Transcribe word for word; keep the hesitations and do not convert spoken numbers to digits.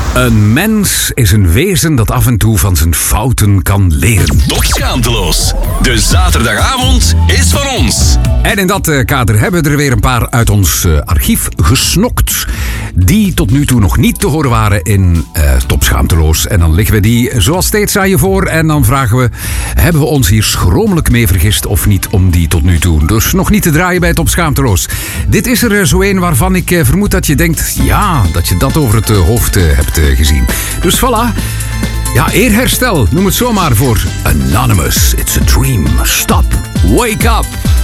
Een mens is een wezen dat af en toe van zijn fouten kan leren. Toch schaamteloos. De zaterdagavond is van ons. En in dat uh, kader hebben we er weer een paar uit ons uh, archief gesnokt. Die tot nu toe nog niet te horen waren in uh, Top Schaamteloos. En dan leggen we die zoals steeds aan je voor. En dan vragen we, hebben we ons hier schromelijk mee vergist of niet om die tot nu toe dus nog niet te draaien bij Top Schaamteloos. Dit is er uh, zo een waarvan ik uh, vermoed dat je denkt, ja, dat je dat over het uh, hoofd uh, hebt uh, gezien. Dus voilà. Ja, eerherstel, noem het zomaar voor Anonymous. It's a dream. Stop. Wake up.